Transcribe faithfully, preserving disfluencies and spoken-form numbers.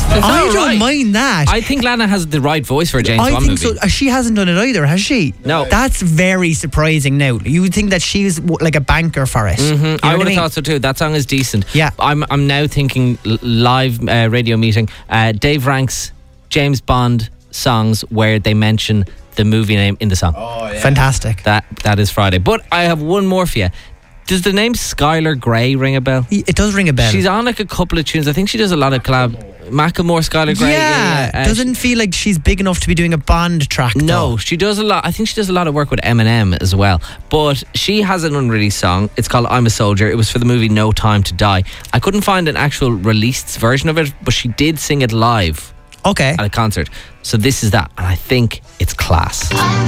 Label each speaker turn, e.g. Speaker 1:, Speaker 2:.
Speaker 1: It's
Speaker 2: I
Speaker 1: all
Speaker 2: don't
Speaker 1: right.
Speaker 2: mind that.
Speaker 1: I think Lana has the right voice for a James
Speaker 2: I
Speaker 1: Bond
Speaker 2: think
Speaker 1: movie.
Speaker 2: so. Uh, She hasn't done it either, has she?
Speaker 1: No.
Speaker 2: That's very surprising now. You would think that she's w- like a banker for it. You know
Speaker 1: Mm-hmm. I
Speaker 2: what
Speaker 1: would have
Speaker 2: mean?
Speaker 1: thought so too. That song is decent.
Speaker 2: Yeah.
Speaker 1: I'm I'm now thinking l- live uh, radio meeting. Uh, Dave ranks James Bond songs where they mention the movie name in the song.
Speaker 3: Oh, yeah.
Speaker 2: Fantastic.
Speaker 1: That that is Friday. But I have one more for you. Does the name Skylar Grey ring a bell?
Speaker 2: It does ring a bell.
Speaker 1: She's on like a couple of tunes. I think she does a lot of collab. Macklemore, Skylar Grey.
Speaker 2: yeah,
Speaker 1: Uh,
Speaker 2: doesn't feel like she's big enough to be doing a Bond track.
Speaker 1: No,
Speaker 2: though.
Speaker 1: she does a lot. I think she does a lot of work with Eminem as well. But she has an unreleased song. It's called I'm a Soldier. It was for the movie No Time to Die. I couldn't find an actual released version of it, but she did sing it live
Speaker 2: Okay.
Speaker 1: at a concert. So this is that. And I think it's class.